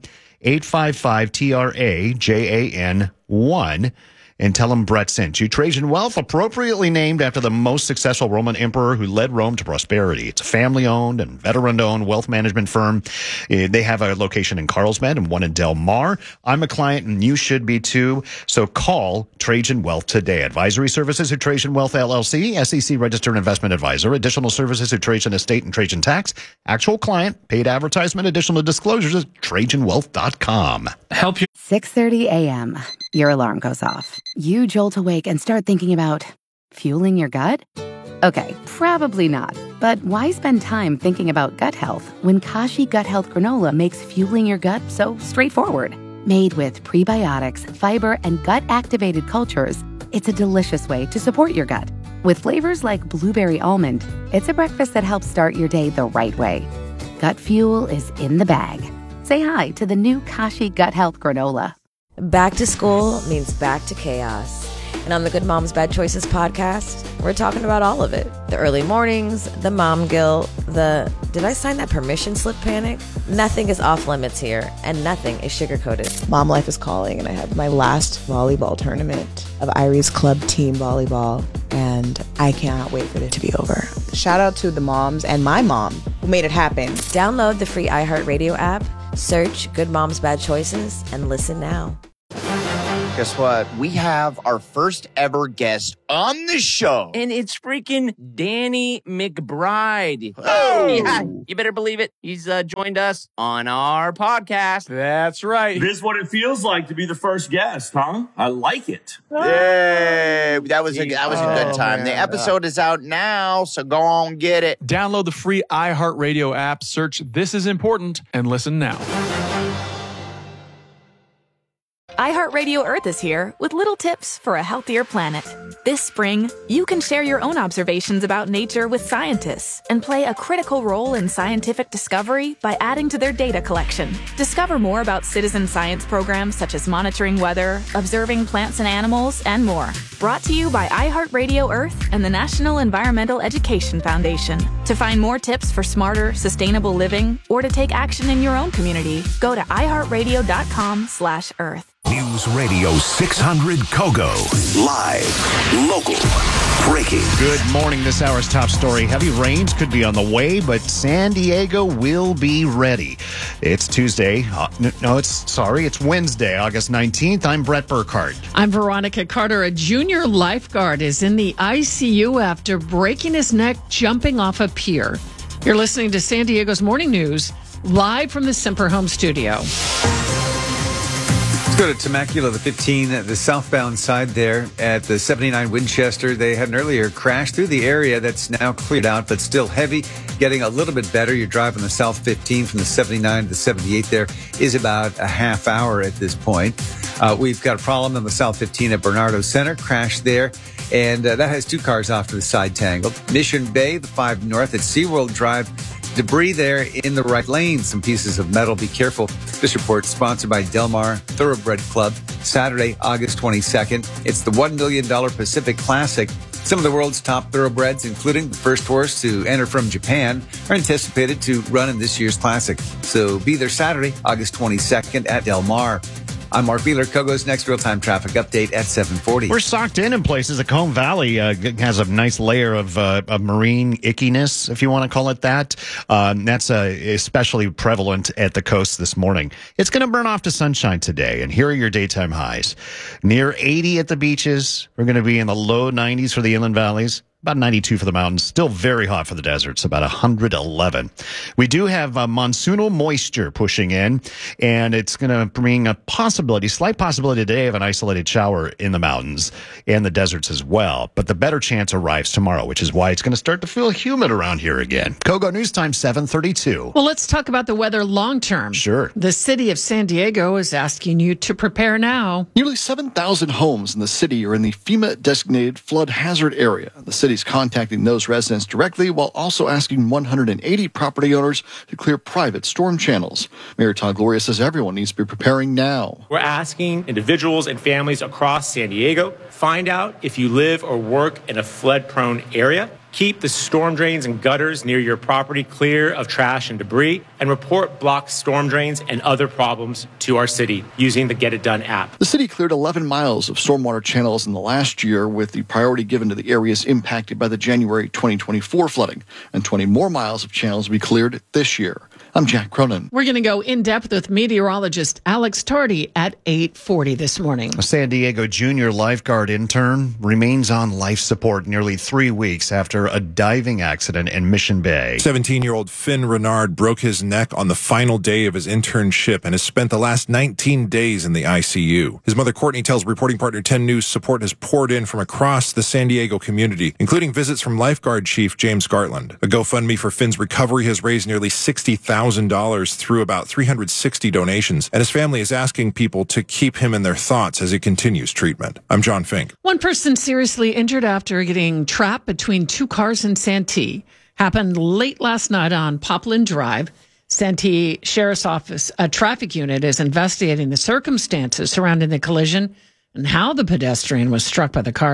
855-TRAJAN-1. And tell them Brett sent you. Trajan Wealth, appropriately named after the most successful Roman emperor who led Rome to prosperity. It's a family-owned and veteran-owned wealth management firm. They have a location in Carlsbad and one in Del Mar. I'm a client, and you should be too. So call Trajan Wealth today. Advisory services at Trajan Wealth LLC, SEC registered investment advisor. Additional services at Trajan Estate and Trajan Tax. Actual client, paid advertisement, additional disclosures at TrajanWealth.com. Help you. 6:30 a.m. Your alarm goes off. You jolt awake and start thinking about fueling your gut? Okay, probably not. But why spend time thinking about gut health when Kashi Gut Health Granola makes fueling your gut so straightforward? Made with prebiotics, fiber, and gut-activated cultures, it's a delicious way to support your gut. With flavors like blueberry almond, it's a breakfast that helps start your day the right way. Gut fuel is in the bag. Say hi to the new Kashi Gut Health Granola. Back to school means back to chaos. And on the Good Moms Bad Choices podcast, we're talking about all of it. The early mornings, the mom guilt, the Did I sign that permission slip panic? Nothing is off limits here, and nothing is sugar-coated. Mom life is calling, and I have my last volleyball tournament of Irie's club team volleyball, and I cannot wait for it to be over. Shout out to the moms and my mom who made it happen. Download the free iHeartRadio app, search Good Moms Bad Choices, and listen now. Guess what? We have our first ever guest on the show. And it's freaking Danny McBride. Oh! Yeah, you better believe it. He's joined us on our podcast. That's right. This is what it feels like to be the first guest, huh? I like it. Yay! That was a good time. Man. The episode is out now, so go on, get it. Download the free iHeartRadio app, search This Is Important, and listen now. iHeartRadio Earth is here with little tips for a healthier planet. This spring, you can share your own observations about nature with scientists and play a critical role in scientific discovery by adding to their data collection. Discover more about citizen science programs such as monitoring weather, observing plants and animals, and more. Brought to you by iHeartRadio Earth and the National Environmental Education Foundation. To find more tips for smarter, sustainable living or to take action in your own community, go to iHeartRadio.com/Earth. News Radio 600 Kogo. Live, local, breaking. Good morning. This hour's top story. Heavy rains could be on the way, but San Diego will be ready. It's Tuesday. It's Wednesday, August 19th. I'm Brett Burkhardt. I'm Veronica Carter. A junior lifeguard is in the ICU after breaking his neck jumping off a pier. You're listening to San Diego's Morning News, live from the Semper Home studio. Let's go to Temecula, the 15, the southbound side there at the 79 Winchester. They had an earlier crash through the area that's now cleared out, but still heavy, getting a little bit better. You're driving the South 15 from the 79 to the 78 there is about a half hour at this point. We've got a problem on the South 15 at Bernardo Center, crash there, and that has two cars off to the side tangled. Mission Bay, the 5 north at SeaWorld Drive. Debris there in the right lane, some pieces of metal. Be careful. This report sponsored by Del Mar Thoroughbred Club. Saturday, August 22nd. It's the $1 million Pacific Classic. Some of the world's top thoroughbreds, including the first horse to enter from Japan, are anticipated to run in this year's Classic. So be there Saturday, August 22nd at Del Mar. I'm Mark Wheeler. Kogo's next real-time traffic update at 7:40. We're socked in places. The Combe Valley has a nice layer of marine ickiness, if you want to call it that. That's especially prevalent at the coast this morning. It's going to burn off to sunshine today, and here are your daytime highs. Near 80 at the beaches. We're going to be in the low 90s for the inland valleys. About 92 for the mountains. Still very hot for the deserts, about 111. We do have monsoonal moisture pushing in, and it's going to bring a slight possibility today of an isolated shower in the mountains and the deserts as well. But the better chance arrives tomorrow, which is why it's going to start to feel humid around here again. Kogo News Time, 7:32. Well, let's talk about the weather long term. Sure. The city of San Diego is asking you to prepare now. Nearly 7,000 homes in the city are in the FEMA-designated flood hazard area. The city contacting those residents directly while also asking 180 property owners to clear private storm channels. Mayor Todd Gloria says everyone needs to be preparing now. We're asking individuals and families across San Diego, find out if you live or work in a flood-prone area. Keep the storm drains and gutters near your property clear of trash and debris, and report blocked storm drains and other problems to our city using the Get It Done app. The city cleared 11 miles of stormwater channels in the last year, with the priority given to the areas impacted by the January 2024 flooding, and 20 more miles of channels will be cleared this year. I'm Jack Cronin. We're going to go in depth with meteorologist Alex Tardy at 8:40 this morning. A San Diego junior lifeguard intern remains on life support nearly 3 weeks after a diving accident in Mission Bay. 17-year-old Finn Renard broke his neck on the final day of his internship and has spent the last 19 days in the ICU. His mother, Courtney, tells reporting partner 10 News support has poured in from across the San Diego community, including visits from lifeguard chief James Gartland. A GoFundMe for Finn's recovery has raised nearly $60,000 through about 360 donations, and his family is asking people to keep him in their thoughts as he continues treatment. I'm John Fink. One person seriously injured after getting trapped between two cars in Santee. Happened late last night on Popland Drive. Santee Sheriff's Office, a traffic unit, is investigating the circumstances surrounding the collision and how the pedestrian was struck by the cars.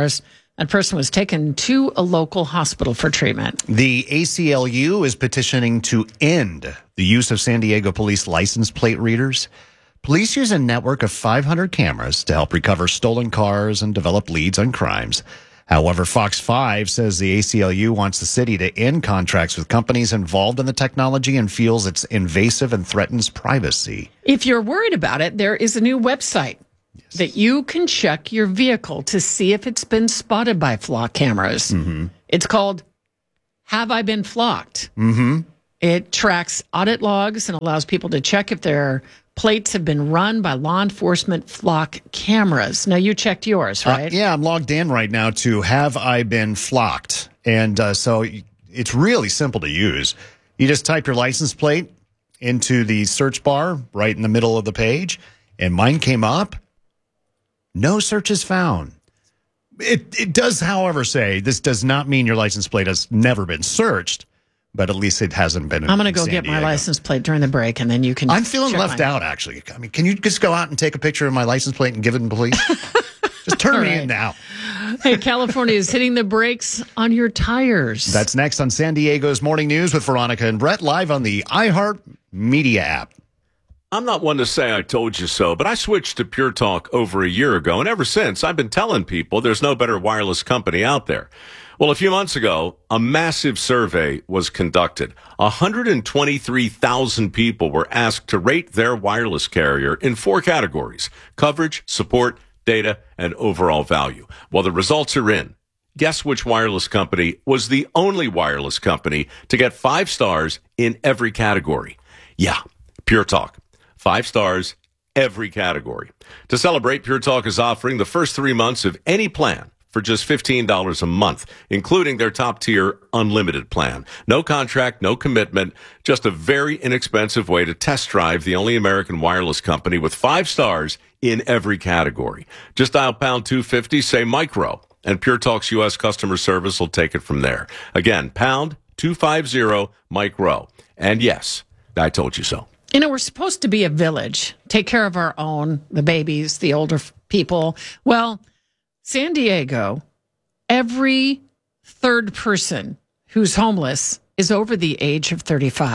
That person was taken to a local hospital for treatment. The ACLU is petitioning to end the use of San Diego police license plate readers. Police use a network of 500 cameras to help recover stolen cars and develop leads on crimes. However, Fox 5 says the ACLU wants the city to end contracts with companies involved in the technology and feels it's invasive and threatens privacy. If you're worried about it, there is a new website that you can check your vehicle to see if it's been spotted by flock cameras. Mm-hmm. It's called Have I Been Flocked? Mm-hmm. It tracks audit logs and allows people to check if their plates have been run by law enforcement flock cameras. Now, you checked yours, right? Yeah, I'm logged in right now to Have I Been Flocked? And so it's really simple to use. You just type your license plate into the search bar right in the middle of the page, and mine came up. No searches found. It does, however, say this does not mean your license plate has never been searched, but at least it hasn't been. I'm going to go get my license plate during the break, and then you can. I'm feeling left out, actually. I mean, can you just go out and take a picture of my license plate and give it to the police? Just turn me in now. Hey, California is hitting the brakes on your tires. That's next on San Diego's Morning News with Veronica and Brett, live on the iHeart Media app. I'm not one to say I told you so, but I switched to Pure Talk over a year ago, and ever since, I've been telling people there's no better wireless company out there. Well, a few months ago, a massive survey was conducted. 123,000 people were asked to rate their wireless carrier in 4 categories: coverage, support, data, and overall value. Well, the results are in. Guess which wireless company was the only wireless company to get 5 stars in every category? Yeah, Pure Talk. 5 stars, every category. To celebrate, Pure Talk is offering the first 3 months of any plan for just $15 a month, including their top-tier unlimited plan. No contract, no commitment, just a very inexpensive way to test drive the only American wireless company with 5 stars in every category. Just dial pound 250, say micro, and Pure Talk's U.S. customer service will take it from there. Again, pound 250 micro. And yes, I told you so. You know, we're supposed to be a village, take care of our own, the babies, the older people. Well, San Diego, every third person who's homeless is over the age of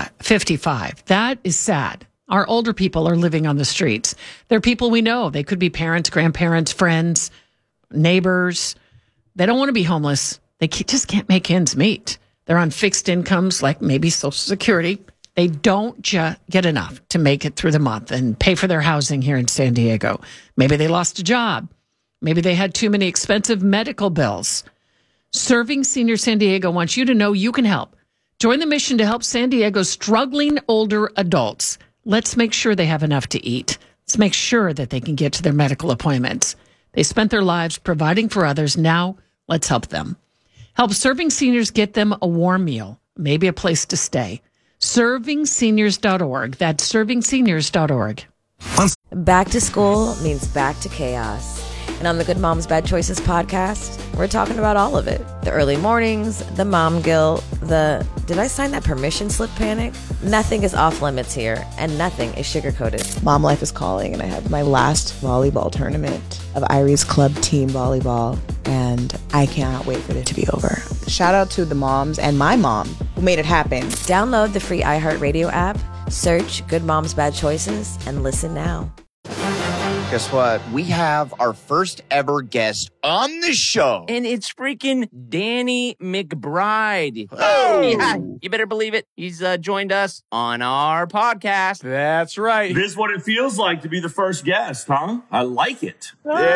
55. That is sad. Our older people are living on the streets. They're people we know. They could be parents, grandparents, friends, neighbors. They don't want to be homeless. They just can't make ends meet. They're on fixed incomes like maybe Social Security. They don't get enough to make it through the month and pay for their housing here in San Diego. Maybe they lost a job. Maybe they had too many expensive medical bills. Serving Senior San Diego wants you to know you can help. Join the mission to help San Diego's struggling older adults. Let's make sure they have enough to eat. Let's make sure that they can get to their medical appointments. They spent their lives providing for others. Now, let's help them. Help Serving Seniors get them a warm meal, maybe a place to stay. ServingSeniors.org. That's ServingSeniors.org. Back to school means back to chaos. And on the Good Moms Bad Choices podcast, we're talking about all of it. The early mornings, the mom guilt, the did I sign that permission slip panic? Nothing is off limits here, and nothing is sugar-coated. Mom life is calling, and I have my last volleyball tournament of Iris Club Team Volleyball, and I cannot wait for it to be over. Shout out to the moms and my mom who made it happen. Download the free iHeartRadio app, search Good Moms Bad Choices, and listen now. Guess what? We have our first ever guest on the show. And it's freaking Danny McBride. Oh. Yeah, you better believe it. He's joined us on our podcast. That's right. This is what it feels like to be the first guest, huh? I like it.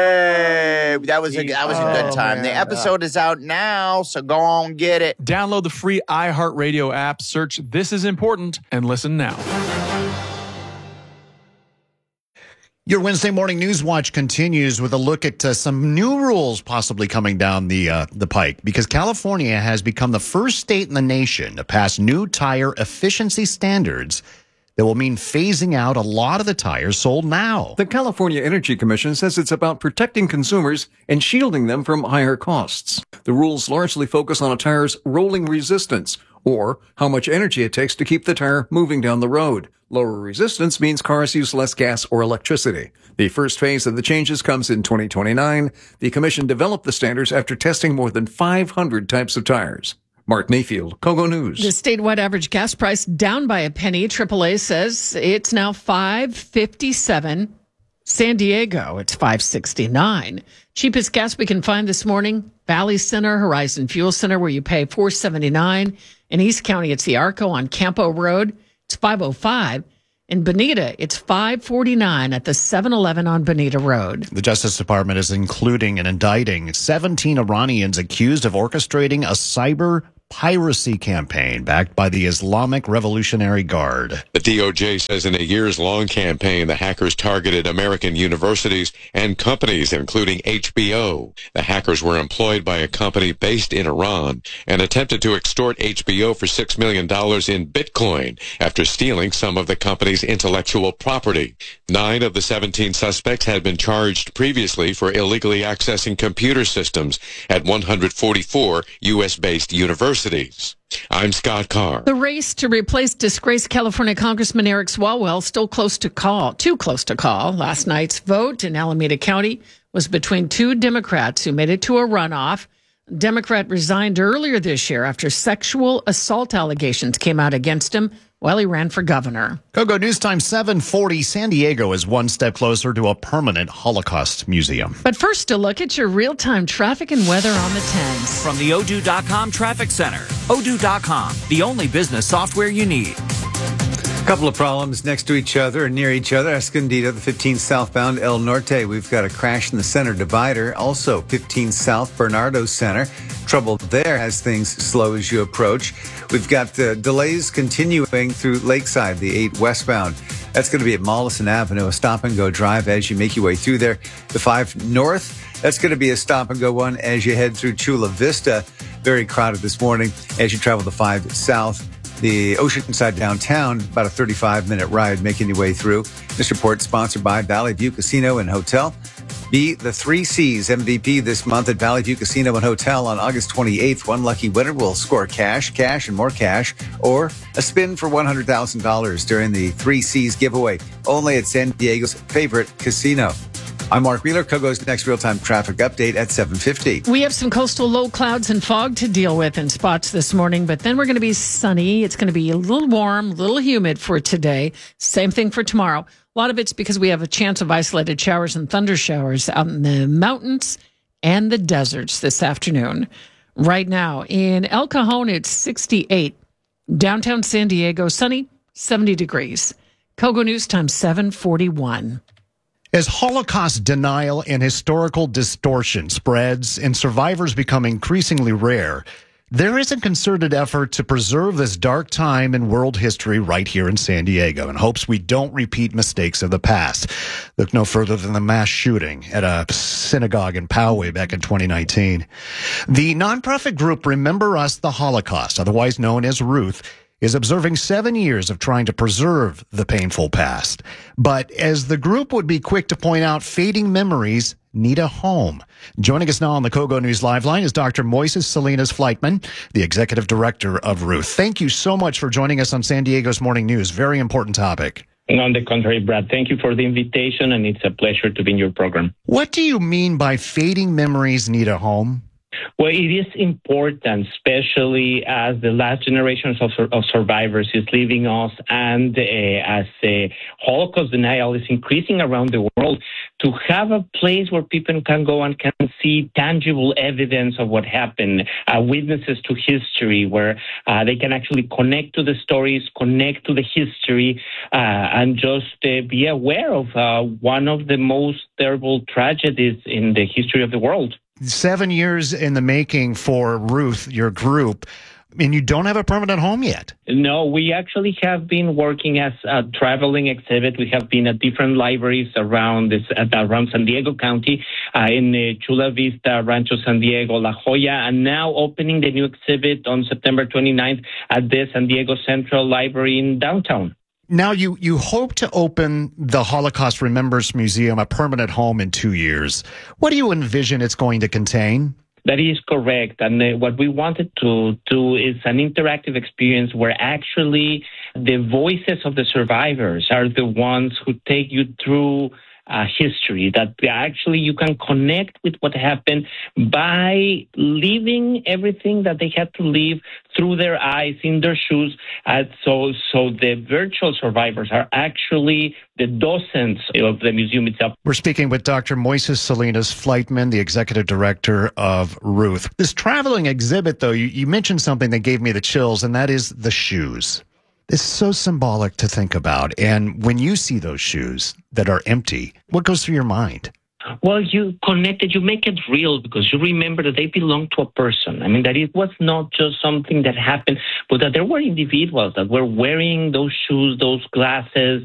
Yay. That was a good time. Man. The episode is out now, so go on, get it. Download the free iHeartRadio app, search This Is Important, and listen now. Your Wednesday Morning News Watch continues with a look at some new rules possibly coming down the pike, because California has become the first state in the nation to pass new tire efficiency standards that will mean phasing out a lot of the tires sold now. The California Energy Commission says it's about protecting consumers and shielding them from higher costs. The rules largely focus on a tire's rolling resistance, or how much energy it takes to keep the tire moving down the road. Lower resistance means cars use less gas or electricity. The first phase of the changes comes in 2029. The commission developed the standards after testing more than 500 types of tires. Mark Mayfield, Kogo News. The statewide average gas price down by a penny. AAA says it's now $5.57. San Diego, it's $5.69. Cheapest gas we can find this morning, Valley Center, Horizon Fuel Center, where you pay $4.79. In East County, it's the Arco on Campo Road. It's $5.05. In Bonita, it's $5.49 at the 7-Eleven on Bonita Road. The Justice Department is including and indicting 17 Iranians accused of orchestrating a cyber piracy campaign backed by the Islamic Revolutionary Guard. The DOJ says in a years-long campaign, the hackers targeted American universities and companies, including HBO. The hackers were employed by a company based in Iran and attempted to extort HBO for $6 million in Bitcoin after stealing some of the company's intellectual property. 9 of the 17 suspects had been charged previously for illegally accessing computer systems at 144 U.S.-based universities. I'm Scott Carr. The race to replace disgraced California Congressman Eric Swalwell still too close to call. Last night's vote in Alameda County was between 2 Democrats who made it to a runoff. A Democrat resigned earlier this year after sexual assault allegations came out against him while he ran for governor. Kogo News Time 740. San Diego is one step closer to a permanent Holocaust museum. But first, a look at your real-time traffic and weather on the 10s. From the Odoo.com Traffic Center. Odoo.com, the only business software you need. A couple of problems next to each other or near each other. Escondido, the 15 southbound El Norte. We've got a crash in the center divider. Also, 15 south Bernardo Center. Trouble there as things slow as you approach. We've got delays continuing through Lakeside, the 8 westbound. That's going to be at Mollison Avenue, a stop-and-go drive as you make your way through there. The 5 north, that's going to be a stop-and-go one as you head through Chula Vista. Very crowded this morning as you travel the 5 south. The Oceanside downtown, about a 35-minute ride making your way through. This report sponsored by Valley View Casino and Hotel. Be the 3 C's MVP this month at Valley View Casino and Hotel on August 28th. One lucky winner will score cash, and more cash, or a spin for $100,000 during the 3 C's giveaway, only at San Diego's favorite casino. I'm Mark Wheeler. Kogo's next real-time traffic update at 7:50. We have some coastal low clouds and fog to deal with in spots this morning, but then we're going to be sunny. It's going to be a little warm, a little humid for today. Same thing for tomorrow. A lot of it's because we have a chance of isolated showers and thunder showers out in the mountains and the deserts this afternoon. Right now in El Cajon, it's 68. Downtown San Diego, sunny, 70 degrees. Kogo News Time 7:41. As Holocaust denial and historical distortion spreads and survivors become increasingly rare, there is a concerted effort to preserve this dark time in world history right here in San Diego in hopes we don't repeat mistakes of the past. Look no further than the mass shooting at a synagogue in Poway back in 2019. The nonprofit group Remember Us the Holocaust, otherwise known as Ruth, is observing 7 years of trying to preserve the painful past. But as the group would be quick to point out, fading memories need a home. Joining us now on the Kogo News Live Line is Dr. Moises Salinas Fleitman, the executive director of Ruth. Thank you so much for joining us on San Diego's Morning News. Very important topic. On the contrary, Brad, thank you for the invitation, and it's a pleasure to be in your program. What do you mean by fading memories need a home? Well, it is important, especially as the last generations of survivors is leaving us, and as Holocaust denial is increasing around the world, to have a place where people can go and can see tangible evidence of what happened, witnesses to history, where they can actually connect to the stories, connect to the history, and just be aware of one of the most terrible tragedies in the history of the world. 7 years in the making for Ruth, your group, and you don't have a permanent home yet. No, we actually have been working as a traveling exhibit. We have been at different libraries around San Diego County, in Chula Vista, Rancho San Diego, La Jolla, and now opening the new exhibit on September 29th at the San Diego Central Library in downtown. Now, you hope to open the Holocaust Remembrance Museum, a permanent home, in 2 years. What do you envision it's going to contain? That is correct. And what we wanted to do is an interactive experience where actually the voices of the survivors are the ones who take you through history, that actually you can connect with what happened by living everything that they had to live through their eyes, in their shoes. So the virtual survivors are actually the docents of the museum itself. We're speaking with Dr. Moises Salinas Flightman, the executive director of Ruth. This traveling exhibit, though, you mentioned something that gave me the chills, and that is the shoes. It's so symbolic to think about. And when you see those shoes that are empty, what goes through your mind? Well, you connect it, you make it real because you remember that they belong to a person. I mean, that it was not just something that happened, but that there were individuals that were wearing those shoes, those glasses,